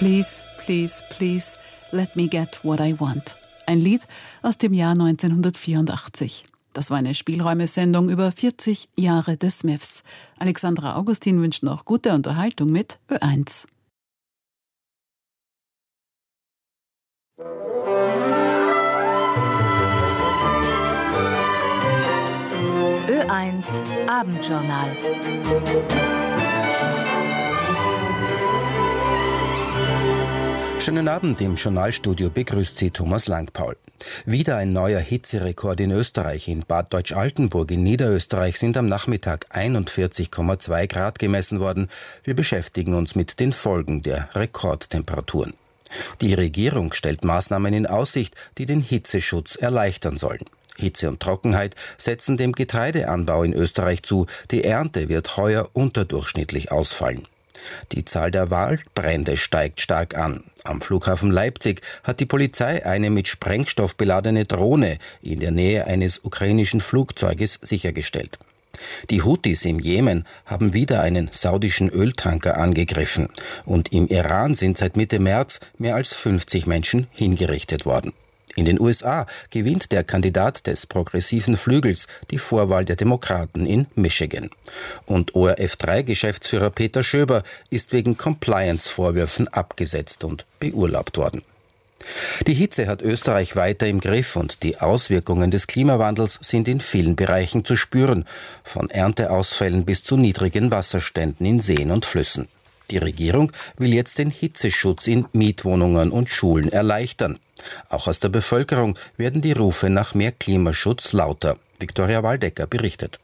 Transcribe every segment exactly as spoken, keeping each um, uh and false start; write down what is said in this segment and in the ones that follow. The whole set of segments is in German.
Please, please, please, let me get what I want. Ein Lied aus dem Jahr neunzehnhundertvierundachtzig. Das war eine Spielräumesendung über vierzig Jahre des Smiths. Alexandra Augustin wünscht noch gute Unterhaltung mit Ö eins. Ö eins Abendjournal. Schönen Abend, im Journalstudio begrüßt Sie Thomas Langpaul. Wieder ein neuer Hitzerekord in Österreich. In Bad Deutsch-Altenburg in Niederösterreich sind am Nachmittag einundvierzig Komma zwei Grad gemessen worden. Wir beschäftigen uns mit den Folgen der Rekordtemperaturen. Die Regierung stellt Maßnahmen in Aussicht, die den Hitzeschutz erleichtern sollen. Hitze und Trockenheit setzen dem Getreideanbau in Österreich zu. Die Ernte wird heuer unterdurchschnittlich ausfallen. Die Zahl der Waldbrände steigt stark an. Am Flughafen Leipzig hat die Polizei eine mit Sprengstoff beladene Drohne in der Nähe eines ukrainischen Flugzeuges sichergestellt. Die Houthis im Jemen haben wieder einen saudischen Öltanker angegriffen. Und im Iran sind seit Mitte März mehr als fünfzig Menschen hingerichtet worden. In den U S A gewinnt der Kandidat des progressiven Flügels die Vorwahl der Demokraten in Michigan. Und O R F drei Geschäftsführer Peter Schöber ist wegen Compliance-Vorwürfen abgesetzt und beurlaubt worden. Die Hitze hat Österreich weiter im Griff und die Auswirkungen des Klimawandels sind in vielen Bereichen zu spüren, von Ernteausfällen bis zu niedrigen Wasserständen in Seen und Flüssen. Die Regierung will jetzt den Hitzeschutz in Mietwohnungen und Schulen erleichtern. Auch aus der Bevölkerung werden die Rufe nach mehr Klimaschutz lauter. Viktoria Waldecker berichtet.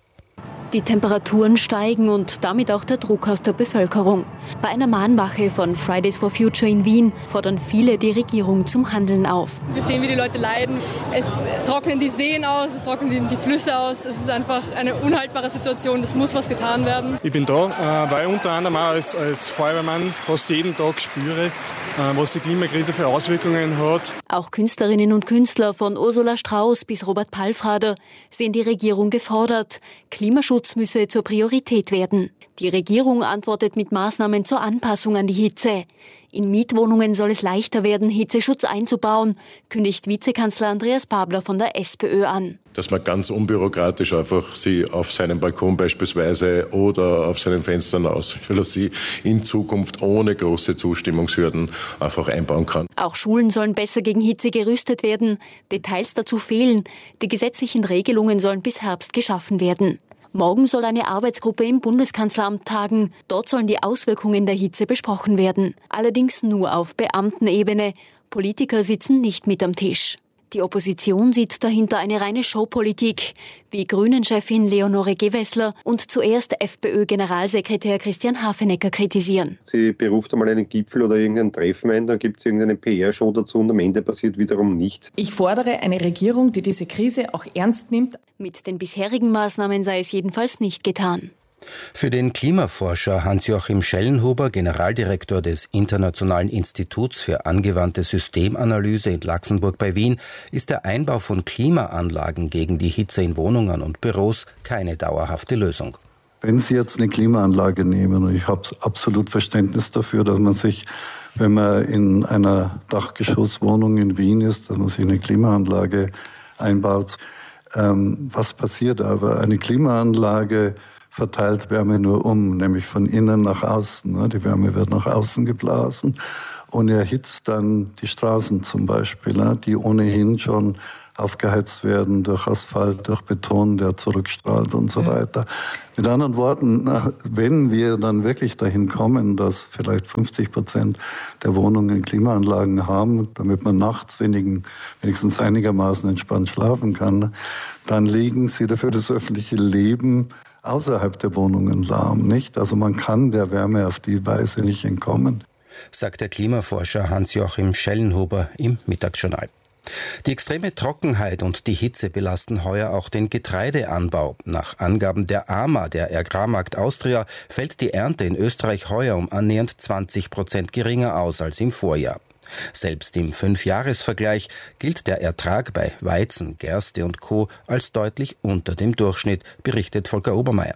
Die Temperaturen steigen und damit auch der Druck aus der Bevölkerung. Bei einer Mahnwache von Fridays for Future in Wien fordern viele die Regierung zum Handeln auf. Wir sehen, wie die Leute leiden. Es trocknen die Seen aus, es trocknen die Flüsse aus. Es ist einfach eine unhaltbare Situation. Es muss was getan werden. Ich bin da, weil ich unter anderem auch als, als Feuerwehrmann fast jeden Tag spüre, was die Klimakrise für Auswirkungen hat. Auch Künstlerinnen und Künstler von Ursula Strauß bis Robert Palfrader sehen die Regierung gefordert. Klimaschutz müsse zur Priorität werden. Die Regierung antwortet mit Maßnahmen zur Anpassung an die Hitze. In Mietwohnungen soll es leichter werden, Hitzeschutz einzubauen, kündigt Vizekanzler Andreas Babler von der SPÖ an. Dass man ganz unbürokratisch einfach sie auf seinem Balkon beispielsweise oder auf seinen Fenstern aus Jalousie in Zukunft ohne große Zustimmungshürden einfach einbauen kann. Auch Schulen sollen besser gegen Hitze gerüstet werden. Details dazu fehlen. Die gesetzlichen Regelungen sollen bis Herbst geschaffen werden. Morgen soll eine Arbeitsgruppe im Bundeskanzleramt tagen. Dort sollen die Auswirkungen der Hitze besprochen werden. Allerdings nur auf Beamtenebene. Politiker sitzen nicht mit am Tisch. Die Opposition sieht dahinter eine reine Showpolitik, wie Grünen-Chefin Leonore Gewessler und zuerst FPÖ-Generalsekretär Christian Hafenecker kritisieren. Sie beruft einmal einen Gipfel oder irgendein Treffen ein, dann gibt es irgendeine P R-Show dazu und am Ende passiert wiederum nichts. Ich fordere eine Regierung, die diese Krise auch ernst nimmt. Mit den bisherigen Maßnahmen sei es jedenfalls nicht getan. Für den Klimaforscher Hans-Joachim Schellenhuber, Generaldirektor des Internationalen Instituts für angewandte Systemanalyse in Laxenburg bei Wien, ist der Einbau von Klimaanlagen gegen die Hitze in Wohnungen und Büros keine dauerhafte Lösung. Wenn Sie jetzt eine Klimaanlage nehmen, und ich habe absolut Verständnis dafür, dass man sich, wenn man in einer Dachgeschosswohnung in Wien ist, dass man sich eine Klimaanlage einbaut. Ähm, was passiert aber? Eine Klimaanlage verteilt Wärme nur um, nämlich von innen nach außen. Die Wärme wird nach außen geblasen und erhitzt dann die Straßen zum Beispiel, die ohnehin schon aufgeheizt werden durch Asphalt, durch Beton, der zurückstrahlt und so weiter. Mit anderen Worten, wenn wir dann wirklich dahin kommen, dass vielleicht fünfzig Prozent der Wohnungen Klimaanlagen haben, damit man nachts wenigen, wenigstens einigermaßen entspannt schlafen kann, dann legen sie dafür das öffentliche Leben außerhalb der Wohnungen lahm, nicht? Also man kann der Wärme auf die Weise nicht entkommen. Sagt der Klimaforscher Hans-Joachim Schellenhuber im Mittagsjournal. Die extreme Trockenheit und die Hitze belasten heuer auch den Getreideanbau. Nach Angaben der A M A, der Agrarmarkt Austria, fällt die Ernte in Österreich heuer um annähernd zwanzig Prozent geringer aus als im Vorjahr. Selbst im Fünfjahresvergleich gilt der Ertrag bei Weizen, Gerste und Co. als deutlich unter dem Durchschnitt, berichtet Volker Obermeier.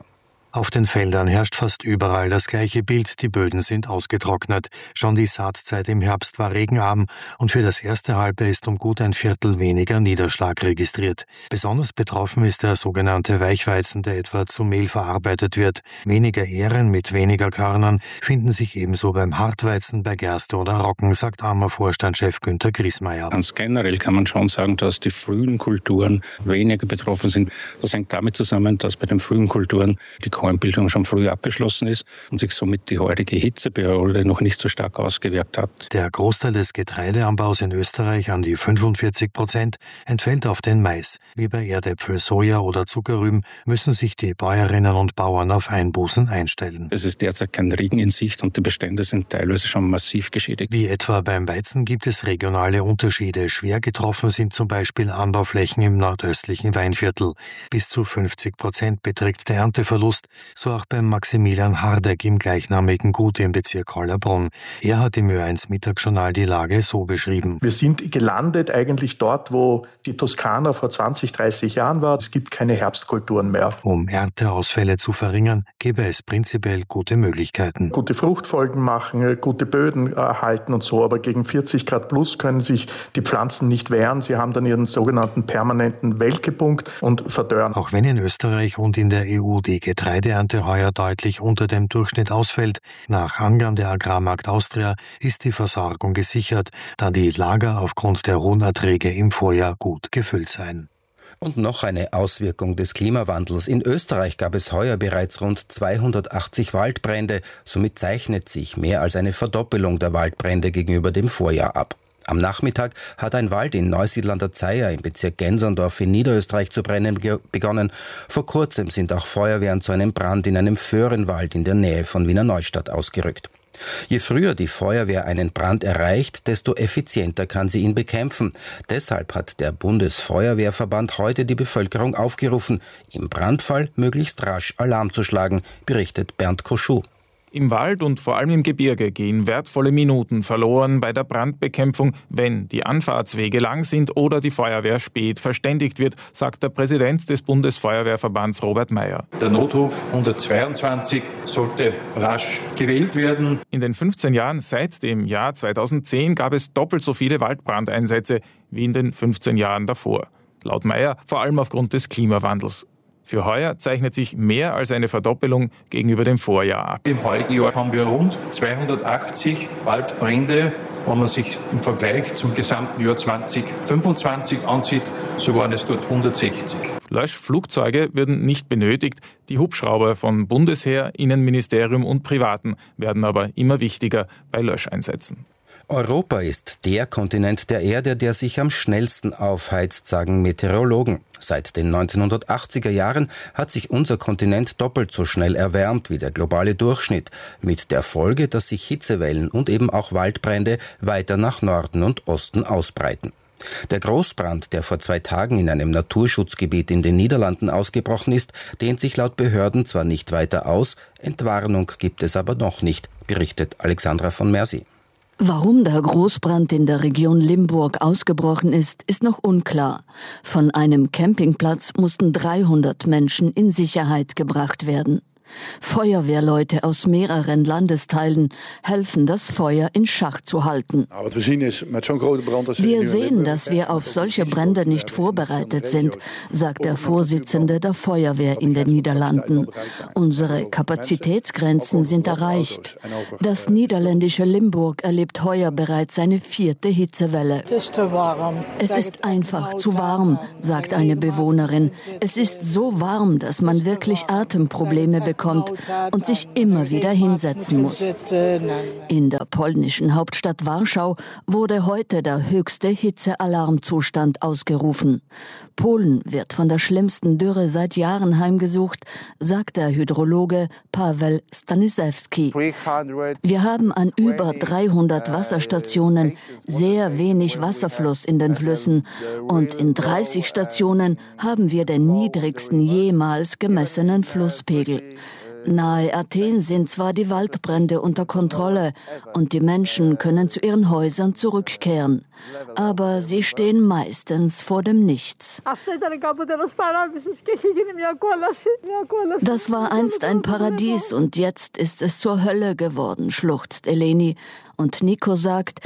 Auf den Feldern herrscht fast überall das gleiche Bild, die Böden sind ausgetrocknet. Schon die Saatzeit im Herbst war regenarm und für das erste Halbjahr ist um gut ein Viertel weniger Niederschlag registriert. Besonders betroffen ist der sogenannte Weichweizen, der etwa zu Mehl verarbeitet wird. Weniger Ähren mit weniger Körnern finden sich ebenso beim Hartweizen, bei Gerste oder Roggen, sagt A M A-Vorstandschef Günter Griesmeier. Ganz generell kann man schon sagen, dass die frühen Kulturen weniger betroffen sind. Das hängt damit zusammen, dass bei den frühen Kulturen die Kornbildung schon früh abgeschlossen ist und sich somit die heutige Hitzeperiode noch nicht so stark ausgewirkt hat. Der Großteil des Getreideanbaus in Österreich, an die fünfundvierzig Prozent, entfällt auf den Mais. Wie bei Erdäpfel, Soja oder Zuckerrüben müssen sich die Bäuerinnen und Bauern auf Einbußen einstellen. Es ist derzeit kein Regen in Sicht und die Bestände sind teilweise schon massiv geschädigt. Wie etwa beim Weizen gibt es regionale Unterschiede. Schwer getroffen sind zum Beispiel Anbauflächen im nordöstlichen Weinviertel. Bis zu fünfzig Prozent beträgt der Ernteverlust, so auch beim Maximilian Hardegg im gleichnamigen Gut im Bezirk Hollabrunn. Er hat im Ö eins Mittagsjournal die Lage so beschrieben. Wir sind gelandet eigentlich dort, wo die Toskana vor zwanzig, dreißig Jahren war. Es gibt keine Herbstkulturen mehr. Um Ernteausfälle zu verringern, gäbe es prinzipiell gute Möglichkeiten. Gute Fruchtfolgen machen, gute Böden erhalten und so, aber gegen vierzig Grad plus können sich die Pflanzen nicht wehren. Sie haben dann ihren sogenannten permanenten Welkepunkt und verdörren. Auch wenn in Österreich und in der E U die Getreideernte heuer deutlich unter dem Durchschnitt ausfällt, nach Angaben der Agrarmarkt Austria ist die Versorgung gesichert, da die Lager aufgrund der hohen Erträge im Vorjahr gut gefüllt seien. Und noch eine Auswirkung des Klimawandels. In Österreich gab es heuer bereits rund zweihundertachtzig Waldbrände. Somit zeichnet sich mehr als eine Verdoppelung der Waldbrände gegenüber dem Vorjahr ab. Am Nachmittag hat ein Wald in Neusiedl an der Zeier im Bezirk Genserndorf in Niederösterreich zu brennen begonnen. Vor kurzem sind auch Feuerwehren zu einem Brand in einem Föhrenwald in der Nähe von Wiener Neustadt ausgerückt. Je früher die Feuerwehr einen Brand erreicht, desto effizienter kann sie ihn bekämpfen. Deshalb hat der Bundesfeuerwehrverband heute die Bevölkerung aufgerufen, im Brandfall möglichst rasch Alarm zu schlagen, berichtet Bernd Koschuh. Im Wald und vor allem im Gebirge gehen wertvolle Minuten verloren bei der Brandbekämpfung, wenn die Anfahrtswege lang sind oder die Feuerwehr spät verständigt wird, sagt der Präsident des Bundesfeuerwehrverbands Robert Meyer. Der Notruf hundertzweiundzwanzig sollte rasch gewählt werden. In den fünfzehn Jahren seit dem Jahr zweitausendzehn gab es doppelt so viele Waldbrandeinsätze wie in den fünfzehn Jahren davor. Laut Meyer vor allem aufgrund des Klimawandels. Für heuer zeichnet sich mehr als eine Verdoppelung gegenüber dem Vorjahr ab. Im heutigen Jahr haben wir rund zweihundertachtzig Waldbrände. Wenn man sich im Vergleich zum gesamten Jahr zweitausendfünfundzwanzig ansieht, so waren es dort hundertsechzig. Löschflugzeuge würden nicht benötigt. Die Hubschrauber von Bundesheer, Innenministerium und Privaten werden aber immer wichtiger bei Löscheinsätzen. Europa ist der Kontinent der Erde, der sich am schnellsten aufheizt, sagen Meteorologen. Seit den neunzehnhundertachtziger Jahren hat sich unser Kontinent doppelt so schnell erwärmt wie der globale Durchschnitt, mit der Folge, dass sich Hitzewellen und eben auch Waldbrände weiter nach Norden und Osten ausbreiten. Der Großbrand, der vor zwei Tagen in einem Naturschutzgebiet in den Niederlanden ausgebrochen ist, dehnt sich laut Behörden zwar nicht weiter aus, Entwarnung gibt es aber noch nicht, berichtet Alexandra von Mersi. Warum der Großbrand in der Region Limburg ausgebrochen ist, ist noch unklar. Von einem Campingplatz mussten dreihundert Menschen in Sicherheit gebracht werden. Feuerwehrleute aus mehreren Landesteilen helfen, das Feuer in Schach zu halten. Wir sehen, dass wir auf solche Brände nicht vorbereitet sind, sagt der Vorsitzende der Feuerwehr in den Niederlanden. Unsere Kapazitätsgrenzen sind erreicht. Das niederländische Limburg erlebt heuer bereits seine vierte Hitzewelle. Es ist einfach zu warm, sagt eine Bewohnerin. Es ist so warm, dass man wirklich Atemprobleme bekommt und sich immer wieder hinsetzen muss. In der polnischen Hauptstadt Warschau wurde heute der höchste Hitzealarmzustand ausgerufen. Polen wird von der schlimmsten Dürre seit Jahren heimgesucht, sagt der Hydrologe Paweł Staniszewski. Wir haben an über dreihundert Wasserstationen sehr wenig Wasserfluss in den Flüssen und in dreißig Stationen haben wir den niedrigsten jemals gemessenen Flusspegel. Nahe Athen sind zwar die Waldbrände unter Kontrolle und die Menschen können zu ihren Häusern zurückkehren, aber sie stehen meistens vor dem Nichts. Das war einst ein Paradies und jetzt ist es zur Hölle geworden, schluchzt Eleni. Und Nico sagt,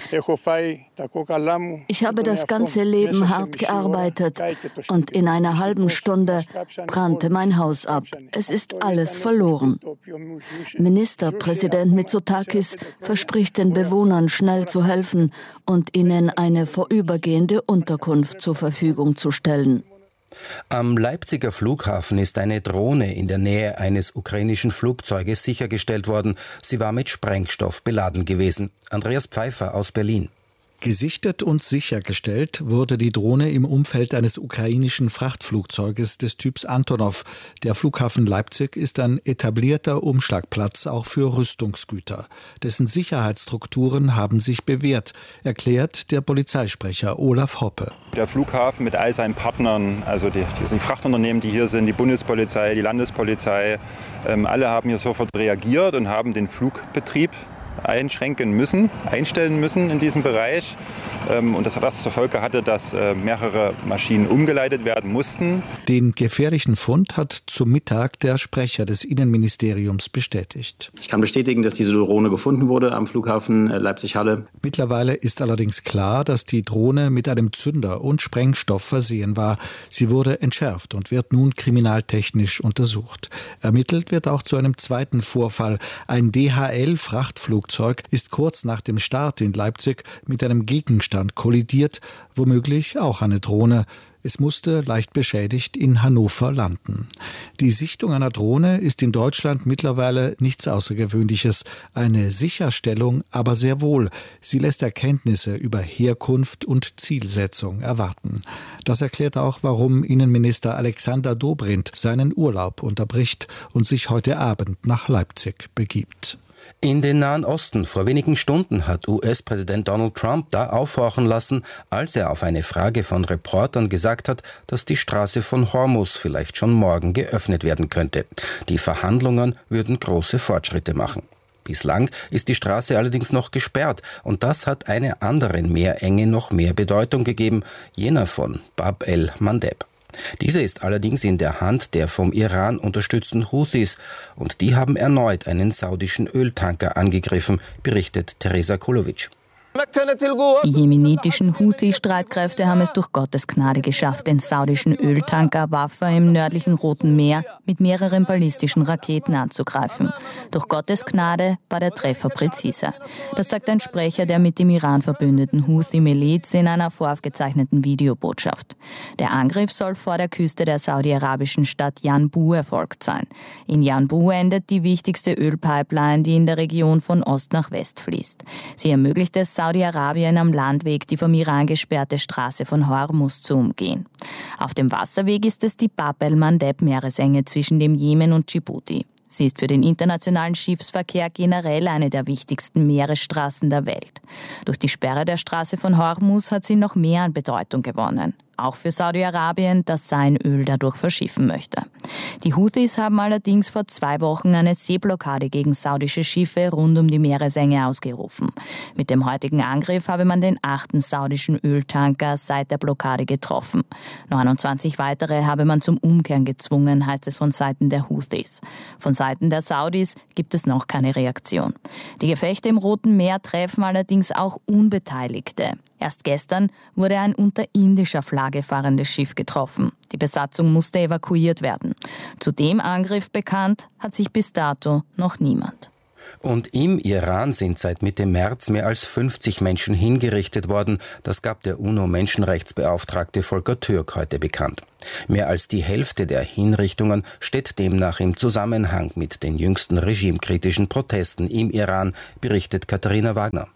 ich habe das ganze Leben hart gearbeitet und in einer halben Stunde brannte mein Haus ab. Es ist alles verloren. Ministerpräsident Mitsotakis verspricht den Bewohnern schnell zu helfen und ihnen eine vorübergehende Unterkunft zur Verfügung zu stellen. Am Leipziger Flughafen ist eine Drohne in der Nähe eines ukrainischen Flugzeuges sichergestellt worden. Sie war mit Sprengstoff beladen gewesen. Andreas Pfeiffer aus Berlin. Gesichtet und sichergestellt wurde die Drohne im Umfeld eines ukrainischen Frachtflugzeuges des Typs Antonov. Der Flughafen Leipzig ist ein etablierter Umschlagplatz auch für Rüstungsgüter. Dessen Sicherheitsstrukturen haben sich bewährt, erklärt der Polizeisprecher Olaf Hoppe. Der Flughafen mit all seinen Partnern, also die, die Frachtunternehmen, die hier sind, die Bundespolizei, die Landespolizei, ähm, alle haben hier sofort reagiert und haben den Flugbetrieb einschränken müssen, einstellen müssen in diesem Bereich. Und das hat das zur Folge hatte, dass mehrere Maschinen umgeleitet werden mussten. Den gefährlichen Fund hat zum Mittag der Sprecher des Innenministeriums bestätigt. Ich kann bestätigen, dass diese Drohne gefunden wurde am Flughafen Leipzig-Halle. Mittlerweile ist allerdings klar, dass die Drohne mit einem Zünder und Sprengstoff versehen war. Sie wurde entschärft und wird nun kriminaltechnisch untersucht. Ermittelt wird auch zu einem zweiten Vorfall. Ein D H L-Frachtflugzeug ist kurz nach dem Start in Leipzig mit einem Gegenstand kollidiert, womöglich auch eine Drohne. Es musste leicht beschädigt in Hannover landen. Die Sichtung einer Drohne ist in Deutschland mittlerweile nichts Außergewöhnliches. Eine Sicherstellung aber sehr wohl. Sie lässt Erkenntnisse über Herkunft und Zielsetzung erwarten. Das erklärt auch, warum Innenminister Alexander Dobrindt seinen Urlaub unterbricht und sich heute Abend nach Leipzig begibt. In den Nahen Osten vor wenigen Stunden hat U S-Präsident Donald Trump da aufhorchen lassen, als er auf eine Frage von Reportern gesagt hat, dass die Straße von Hormuz vielleicht schon morgen geöffnet werden könnte. Die Verhandlungen würden große Fortschritte machen. Bislang ist die Straße allerdings noch gesperrt und das hat einer anderen Meerenge noch mehr Bedeutung gegeben, jener von Bab el-Mandeb. Diese ist allerdings in der Hand der vom Iran unterstützten Houthis und die haben erneut einen saudischen Öltanker angegriffen, berichtet Teresa Kulovic. Die jemenitischen Houthi-Streitkräfte haben es durch Gottes Gnade geschafft, den saudischen Öltanker Wafa im nördlichen Roten Meer mit mehreren ballistischen Raketen anzugreifen. Durch Gottes Gnade war der Treffer präziser. Das sagt ein Sprecher der mit dem Iran verbündeten Houthi-Miliz in einer voraufgezeichneten Videobotschaft. Der Angriff soll vor der Küste der saudi-arabischen Stadt Yanbu erfolgt sein. In Yanbu endet die wichtigste Ölpipeline, die in der Region von Ost nach West fließt. Sie ermöglicht es Saudi-Arabien am Landweg die vom Iran gesperrte Straße von Hormuz zu umgehen. Auf dem Wasserweg ist es die Bab el-Mandeb-Meeresenge zwischen dem Jemen und Djibouti. Sie ist für den internationalen Schiffsverkehr generell eine der wichtigsten Meeresstraßen der Welt. Durch die Sperre der Straße von Hormuz hat sie noch mehr an Bedeutung gewonnen. Auch für Saudi-Arabien, das sein Öl dadurch verschiffen möchte. Die Houthis haben allerdings vor zwei Wochen eine Seeblockade gegen saudische Schiffe rund um die Meeresenge ausgerufen. Mit dem heutigen Angriff habe man den achten saudischen Öltanker seit der Blockade getroffen. neunundzwanzig weitere habe man zum Umkehren gezwungen, heißt es von Seiten der Houthis. Von Seiten der Saudis gibt es noch keine Reaktion. Die Gefechte im Roten Meer treffen allerdings auch Unbeteiligte. Erst gestern wurde ein unter indischer Flagge fahrendes Schiff getroffen. Die Besatzung musste evakuiert werden. Zu dem Angriff bekannt hat sich bis dato noch niemand. Und im Iran sind seit Mitte März mehr als fünfzig Menschen hingerichtet worden. Das gab der UNO-Menschenrechtsbeauftragte Volker Türk heute bekannt. Mehr als die Hälfte der Hinrichtungen steht demnach im Zusammenhang mit den jüngsten regimekritischen Protesten im Iran, berichtet Katharina Wagner.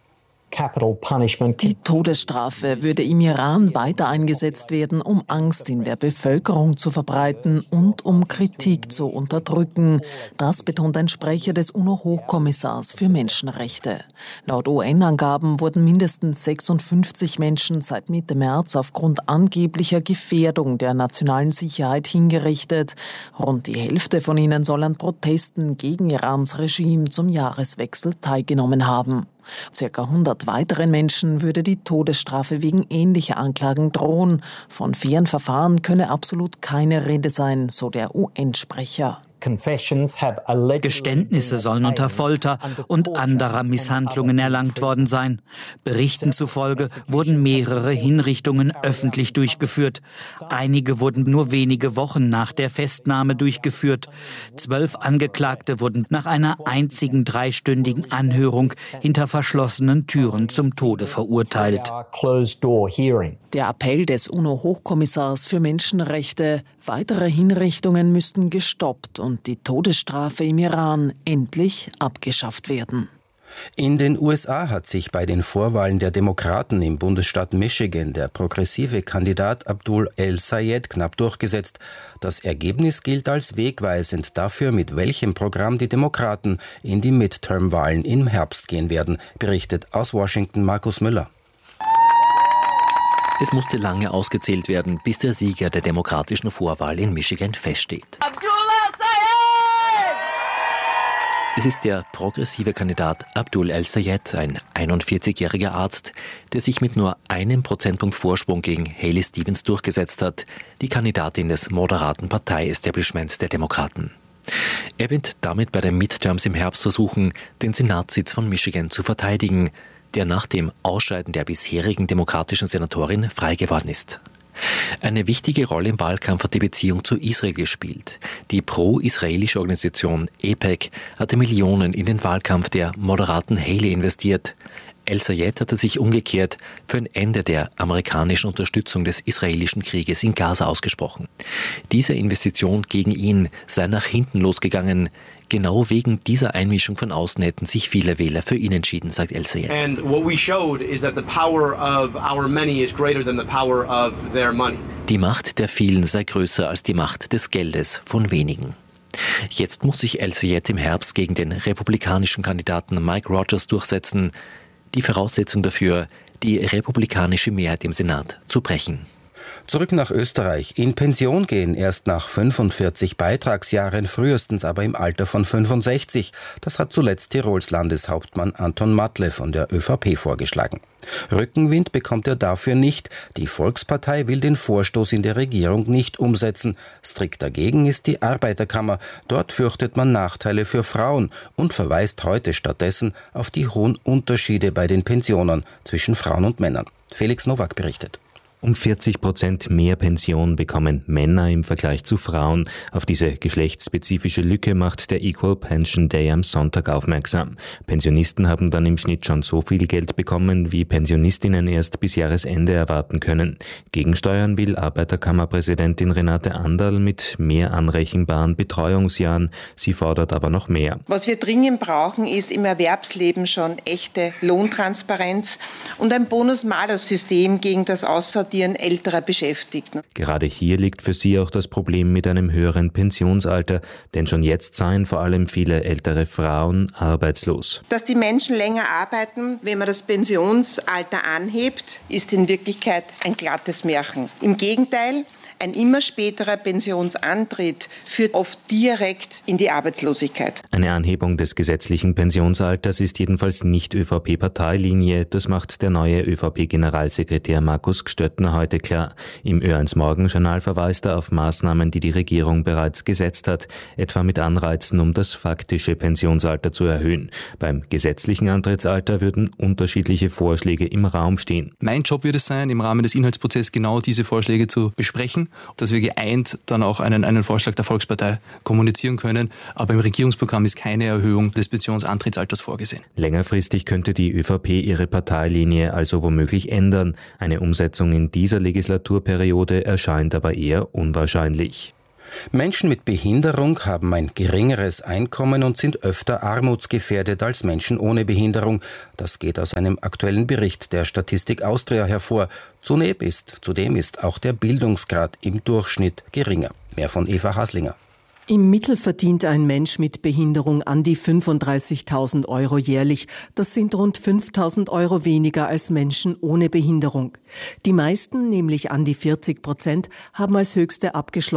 Die Todesstrafe würde im Iran weiter eingesetzt werden, um Angst in der Bevölkerung zu verbreiten und um Kritik zu unterdrücken. Das betont ein Sprecher des UNO-Hochkommissars für Menschenrechte. Laut U N-Angaben wurden mindestens sechsundfünfzig Menschen seit Mitte März aufgrund angeblicher Gefährdung der nationalen Sicherheit hingerichtet. Rund die Hälfte von ihnen soll an Protesten gegen Irans Regime zum Jahreswechsel teilgenommen haben. Circa hundert weiteren Menschen würde die Todesstrafe wegen ähnlicher Anklagen drohen. Von fairen Verfahren könne absolut keine Rede sein, so der U N-Sprecher. Geständnisse sollen unter Folter und anderer Misshandlungen erlangt worden sein. Berichten zufolge wurden mehrere Hinrichtungen öffentlich durchgeführt. Einige wurden nur wenige Wochen nach der Festnahme durchgeführt. Zwölf Angeklagte wurden nach einer einzigen dreistündigen Anhörung hinter verschlossenen Türen zum Tode verurteilt. Der Appell des UNO-Hochkommissars für Menschenrechte: Weitere Hinrichtungen müssten gestoppt und die Todesstrafe im Iran endlich abgeschafft werden. In den U S A hat sich bei den Vorwahlen der Demokraten im Bundesstaat Michigan der progressive Kandidat Abdul El-Sayed knapp durchgesetzt. Das Ergebnis gilt als wegweisend dafür, mit welchem Programm die Demokraten in die Midterm-Wahlen im Herbst gehen werden, berichtet aus Washington Markus Müller. Es musste lange ausgezählt werden, bis der Sieger der demokratischen Vorwahl in Michigan feststeht. Es ist der progressive Kandidat Abdul El-Sayed, ein einundvierzigjähriger Arzt, der sich mit nur einem Prozentpunkt Vorsprung gegen Haley Stevens durchgesetzt hat, die Kandidatin des moderaten Partei-Establishments der Demokraten. Er wird damit bei den Midterms im Herbst versuchen, den Senatssitz von Michigan zu verteidigen, der nach dem Ausscheiden der bisherigen demokratischen Senatorin frei geworden ist. Eine wichtige Rolle im Wahlkampf hat die Beziehung zu Israel gespielt. Die pro-israelische Organisation A I P A C hatte Millionen in den Wahlkampf der moderaten Haley investiert. El-Sayed hatte sich umgekehrt für ein Ende der amerikanischen Unterstützung des israelischen Krieges in Gaza ausgesprochen. Diese Investition gegen ihn sei nach hinten losgegangen. Genau wegen dieser Einmischung von außen hätten sich viele Wähler für ihn entschieden, sagt El-Sayed. Die Macht der vielen sei größer als die Macht des Geldes von wenigen. Jetzt muss sich El-Sayed im Herbst gegen den republikanischen Kandidaten Mike Rogers durchsetzen. Die Voraussetzung dafür, die republikanische Mehrheit im Senat zu brechen. Zurück nach Österreich. In Pension gehen erst nach fünfundvierzig Beitragsjahren, frühestens aber im Alter von fünfundsechzig. Das hat zuletzt Tirols Landeshauptmann Anton Matle von der ÖVP vorgeschlagen. Rückenwind bekommt er dafür nicht. Die Volkspartei will den Vorstoß in der Regierung nicht umsetzen. Strikt dagegen ist die Arbeiterkammer. Dort fürchtet man Nachteile für Frauen und verweist heute stattdessen auf die hohen Unterschiede bei den Pensionen zwischen Frauen und Männern. Felix Nowak berichtet. Um vierzig Prozent mehr Pension bekommen Männer im Vergleich zu Frauen. Auf diese geschlechtsspezifische Lücke macht der Equal Pension Day am Sonntag aufmerksam. Pensionisten haben dann im Schnitt schon so viel Geld bekommen, wie Pensionistinnen erst bis Jahresende erwarten können. Gegensteuern will Arbeiterkammerpräsidentin Renate Anderl mit mehr anrechenbaren Betreuungsjahren. Sie fordert aber noch mehr. Was wir dringend brauchen, ist im Erwerbsleben schon echte Lohntransparenz und ein Bonus-Malus-System gegen das Aussortieren älterer Beschäftigten. Gerade hier liegt für sie auch das Problem mit einem höheren Pensionsalter, denn schon jetzt seien vor allem viele ältere Frauen arbeitslos. Dass die Menschen länger arbeiten, wenn man das Pensionsalter anhebt, ist in Wirklichkeit ein glattes Märchen. Im Gegenteil, ein immer späterer Pensionsantritt führt oft direkt in die Arbeitslosigkeit. Eine Anhebung des gesetzlichen Pensionsalters ist jedenfalls nicht ÖVP-Parteilinie. Das macht der neue ÖVP-Generalsekretär Markus Gstöttner heute klar. Im Ö eins Morgenjournal verweist er auf Maßnahmen, die die Regierung bereits gesetzt hat, etwa mit Anreizen, um das faktische Pensionsalter zu erhöhen. Beim gesetzlichen Antrittsalter würden unterschiedliche Vorschläge im Raum stehen. Mein Job wird es sein, im Rahmen des Inhaltsprozesses genau diese Vorschläge zu besprechen, dass wir geeint dann auch einen, einen Vorschlag der Volkspartei kommunizieren können. Aber im Regierungsprogramm ist keine Erhöhung des Pensionsantrittsalters vorgesehen. Längerfristig könnte die ÖVP ihre Parteilinie also womöglich ändern. Eine Umsetzung in dieser Legislaturperiode erscheint aber eher unwahrscheinlich. Menschen mit Behinderung haben ein geringeres Einkommen und sind öfter armutsgefährdet als Menschen ohne Behinderung. Das geht aus einem aktuellen Bericht der Statistik Austria hervor. Zudem ist, zudem ist auch der Bildungsgrad im Durchschnitt geringer. Mehr von Eva Haslinger. Im Mittel verdient ein Mensch mit Behinderung an die fünfunddreißigtausend Euro jährlich. Das sind rund fünftausend Euro weniger als Menschen ohne Behinderung. Die meisten, nämlich an die vierzig Prozent, haben als höchste abgeschlossen